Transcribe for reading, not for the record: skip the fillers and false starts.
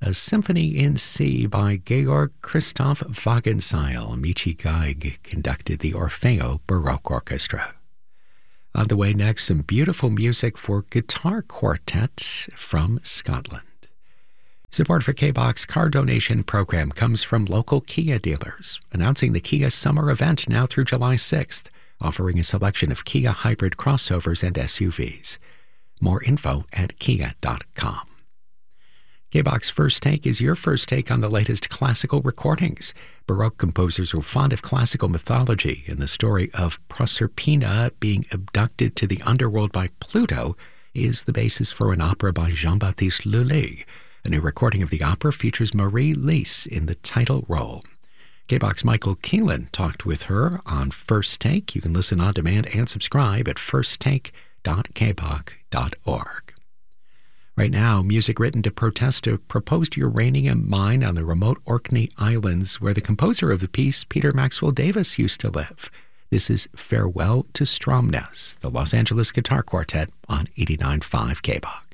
a symphony in C by Georg Christoph Wagenseil. Michi Geig conducted the Orfeo Baroque Orchestra. On the way next, some beautiful music for guitar quartet from Scotland. Support for K-Box car donation program comes from local Kia dealers, announcing the Kia Summer Event now through July 6th, offering a selection of Kia hybrid crossovers and SUVs. More info at kia.com. K-Box First Take is your first take on the latest classical recordings. Baroque composers were fond of classical mythology, and the story of Proserpina being abducted to the underworld by Pluto is the basis for an opera by Jean-Baptiste Lully. A new recording of the opera features Marie Lees in the title role. K-Box Michael Keelan talked with her on First Take. You can listen on demand and subscribe at firsttake.kbox.org. Right now, music written to protest a proposed uranium mine on the remote Orkney Islands, where the composer of the piece, Peter Maxwell Davis, used to live. This is Farewell to Stromness, the Los Angeles Guitar Quartet on 89.5 KBOX.